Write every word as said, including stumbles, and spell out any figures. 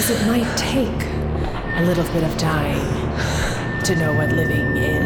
Because it might take a little bit of dying to know what living is.